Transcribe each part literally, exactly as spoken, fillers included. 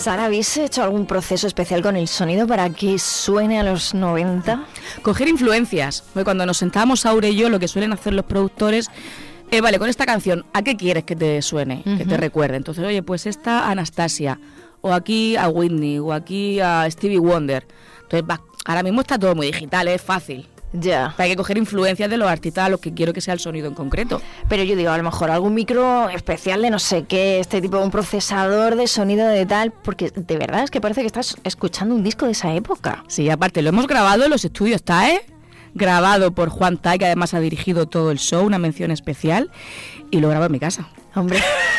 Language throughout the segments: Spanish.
Sara, ¿habéis hecho algún proceso especial con el sonido para que suene a los noventa? Coger influencias. Porque cuando nos sentábamos Aure y yo, lo que suelen hacer los productores, eh, vale, con esta canción, ¿a qué quieres que te suene? Uh-huh. Que te recuerde. Entonces, oye, pues esta Anastasia, o aquí a Whitney, o aquí a Stevie Wonder. Entonces, va, ahora mismo está todo muy digital, es fácil. Ya. Hay que coger influencias de los artistas a los que quiero que sea el sonido en concreto. Pero yo digo, a lo mejor algún micro especial de no sé qué, este tipo, un procesador de sonido de tal, porque de verdad es que parece que estás escuchando un disco de esa época. Sí, aparte lo hemos grabado en los estudios T A E, grabado por Juan Tai, que además ha dirigido todo el show, una mención especial, y lo grabo en mi casa. Hombre,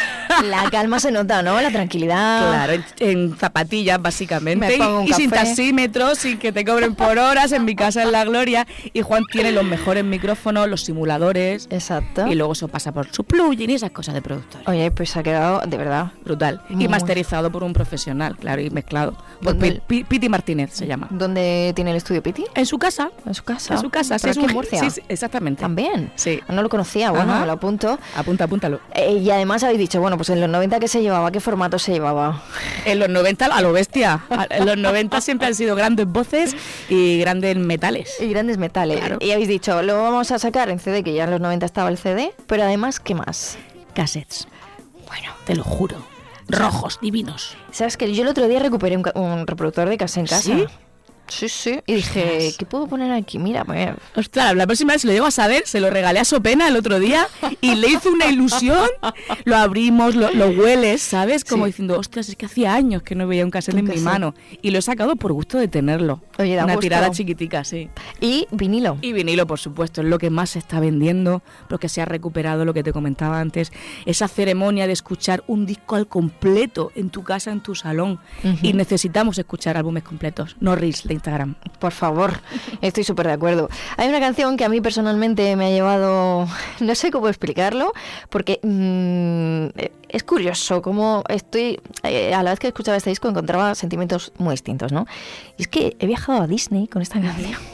la calma se nota, ¿no? La tranquilidad. Claro, en, en zapatillas básicamente. Me pongo un y, y café. sin taxímetros, sin que te cobren por horas, en mi casa en La Gloria. Y Juan tiene los mejores micrófonos, los simuladores. Exacto. Y luego eso pasa por su plugin y esas cosas de productores. Oye, pues ha quedado de verdad brutal. Muy. Y masterizado por un profesional, claro, y mezclado. Por P- P- Piti Martínez se llama. ¿Dónde tiene el estudio Piti? En su casa. En su casa. En su casa, sí. Es un... en Murcia. Sí, sí, exactamente. También. Sí. No lo conocía, bueno, Ajá. me lo apunto. Apunta, apúntalo. Eh, y además habéis dicho, bueno, pues en los noventa, ¿qué se llevaba? ¿Qué formato se llevaba? En los noventa, a lo bestia. En los noventa siempre han sido grandes voces y grandes metales. Y grandes metales. Claro. Y habéis dicho, lo vamos a sacar en C D, que ya en los noventa estaba el C D, pero además, ¿qué más? Cassettes. Bueno, te lo juro. Rojos, divinos. ¿Sabes que yo el otro día recuperé un, un reproductor de casa en casa? ¿Sí? Sí, sí. Y dije, ¿qué puedo poner aquí? Mira, pues... Ostras, la próxima vez si lo llego a saber, se lo regalé a Sopena el otro día y le hizo una ilusión. Lo abrimos, lo, lo hueles, ¿sabes? Como sí. Diciendo, ostras, es que hacía años que no veía un cassette en mi mano. Y lo he sacado por gusto de tenerlo. Oye, da una gusto. Tirada chiquitica, sí. Y vinilo. Y vinilo, por supuesto, es lo que más se está vendiendo, lo que se ha recuperado, lo que te comentaba antes. Esa ceremonia de escuchar un disco al completo en tu casa, en tu salón. Uh-huh. Y necesitamos escuchar álbumes completos, no reels de Instagram. Por favor, estoy súper de acuerdo. Hay una canción que a mí personalmente me ha llevado, no sé cómo explicarlo, porque mmm, es curioso cómo estoy, eh, a la vez que escuchaba este disco encontraba sentimientos muy distintos, ¿no? Y es que he viajado a Disney con esta canción.